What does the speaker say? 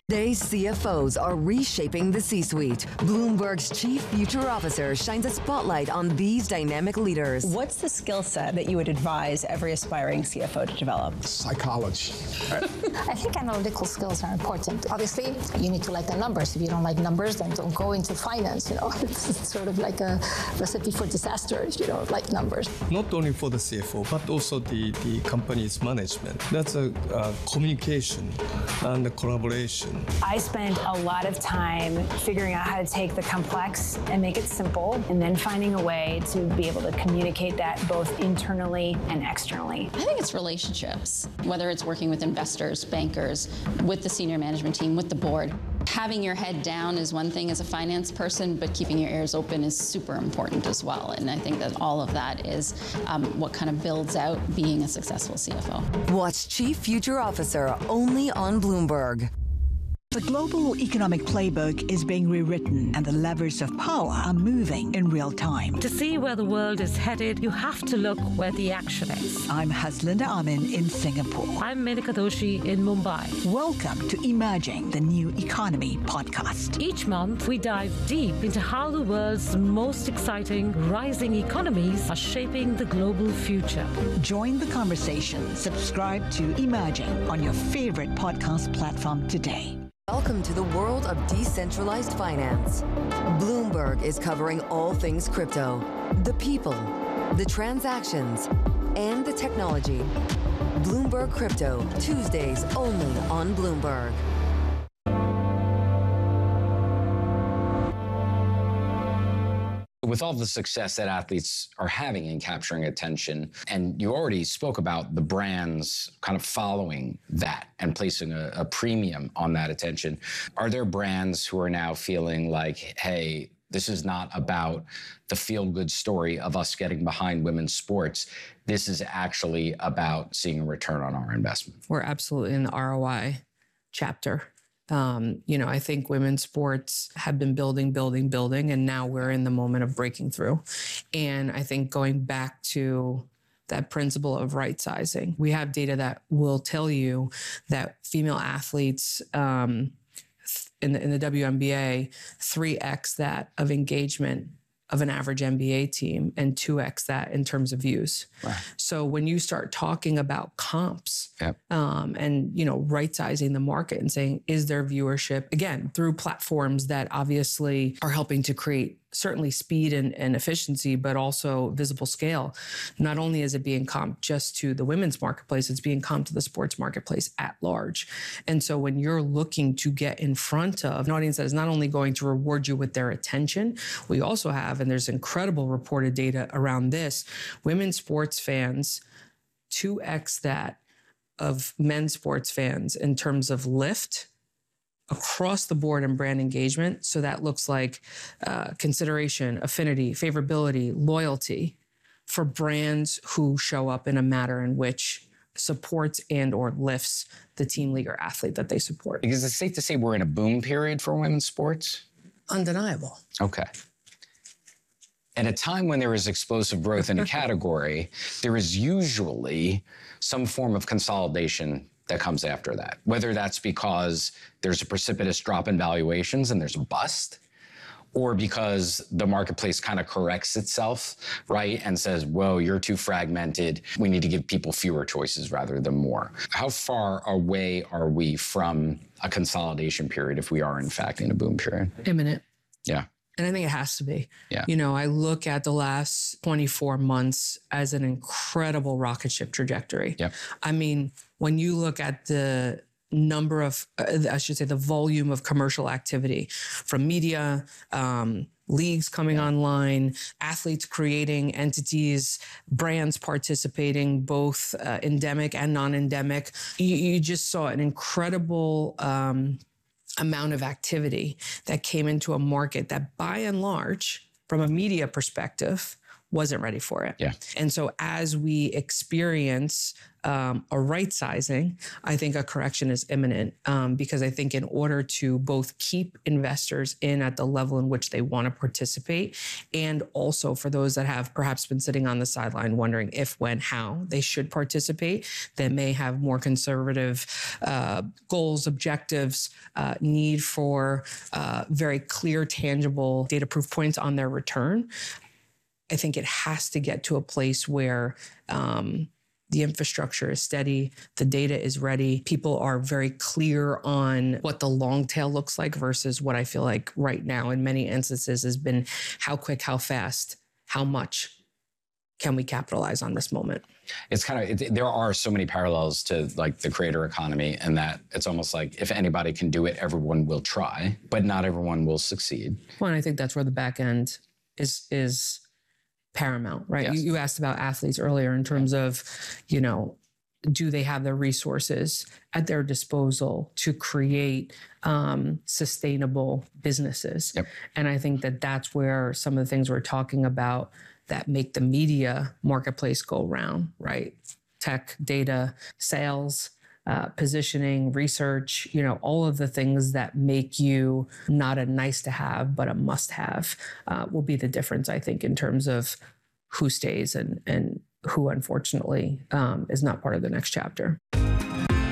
Today's CFOs are reshaping the C-suite. Bloomberg's Chief Future Officer shines a spotlight on these dynamic leaders. What's the skill set that you would advise every aspiring CFO to develop? Psychology. I think analytical skills are important. Obviously, you need to like the numbers. If you don't like numbers, then don't go into finance. It's sort of like a recipe for disaster if you don't like numbers. Not only for the CFO, but also the company's management. That's a communication and the collaboration. I spend a lot of time figuring out how to take the complex and make it simple, and then finding a way to be able to communicate that both internally and externally. I think it's relationships, whether it's working with investors, bankers, with the senior management team, with the board. Having your head down is one thing as a finance person, but keeping your ears open is super important as well. And I think that all of that is what kind of builds out being a successful CFO. Watch Chief Future Officer only on Bloomberg. The global economic playbook is being rewritten and the levers of power are moving in real time. To see where the world is headed, you have to look where the action is. I'm Haslinda Amin in Singapore. I'm Menika Doshi in Mumbai. Welcome to Emerging the New Economy podcast. Each month, we dive deep into how the world's most exciting rising economies are shaping the global future. Join the conversation. Subscribe to Emerging on your favorite podcast platform today. Welcome to the world of decentralized finance. Bloomberg is covering all things crypto, the people, the transactions, and the technology. Bloomberg Crypto, Tuesdays only on Bloomberg. With all the success that athletes are having in capturing attention, and you already spoke about the brands kind of following that and placing a premium on that attention, are there brands who are now feeling like, hey, this is not about the feel-good story of us getting behind women's sports. This is actually about seeing a return on our investment? We're absolutely in the ROI chapter. I think women's sports have been building, and now we're in the moment of breaking through. And I think going back to that principle of right sizing, we have data that will tell you that female athletes in the WNBA, 3x that of engagement of an average NBA team and 2x that in terms of views. Wow. So when you start talking about comps and right sizing the market and saying, is there viewership, again, through platforms that obviously are helping to create certainly speed and efficiency, but also visible scale. Not only is it being comped just to the women's marketplace, it's being comped to the sports marketplace at large. And so when you're looking to get in front of an audience that is not only going to reward you with their attention, we also have, and there's incredible reported data around this, women's sports fans, 2x that of men's sports fans in terms of lift across the board in brand engagement. So that looks like consideration, affinity, favorability, loyalty for brands who show up in a manner in which supports and or lifts the team league or athlete that they support. Because it's safe to say we're in a boom period for women's sports? Undeniable. Okay. At a time when there is explosive growth in a category, there is usually some form of consolidation that comes after that, whether that's because there's a precipitous drop in valuations and there's a bust, or because the marketplace kind of corrects itself, right, and says, whoa, you're too fragmented. We need to give people fewer choices rather than more. How far away are we from a consolidation period if we are, in fact, in a boom period? Imminent. Yeah. And I think it has to be. Yeah. I look at the last 24 months as an incredible rocket ship trajectory. Yep. I mean, when you look at the number of, the volume of commercial activity from media, leagues coming online, athletes creating entities, brands participating, both endemic and non-endemic, you just saw an incredible amount of activity that came into a market that by and large, from a media perspective, wasn't ready for it. Yeah. And so as we experience a right sizing, I think a correction is imminent, because I think in order to both keep investors in at the level in which they want to participate, and also for those that have perhaps been sitting on the sideline wondering if, when, how they should participate, that may have more conservative goals, objectives, need for very clear, tangible data proof points on their return. I think it has to get to a place where the infrastructure is steady, the data is ready, people are very clear on what the long tail looks like versus what I feel like right now in many instances has been how quick, how fast, how much can we capitalize on this moment? It's kind of, there are so many parallels to like the creator economy, and that it's almost like if anybody can do it, everyone will try, but not everyone will succeed. Well, and I think that's where the back end is paramount, right? Yes. You asked about athletes earlier in terms of, you know, do they have the resources at their disposal to create sustainable businesses? Yep. And I think that that's where some of the things we're talking about that make the media marketplace go round, right? Tech, data, sales, positioning, research, you know, all of the things that make you not a nice to have, but a must have, will be the difference, I think, in terms of who stays and who, unfortunately, is not part of the next chapter.